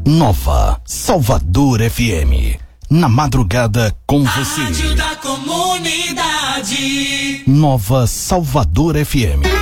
Nova Salvador FM. Na madrugada com você. Rádio da Comunidade. Nova Salvador FM.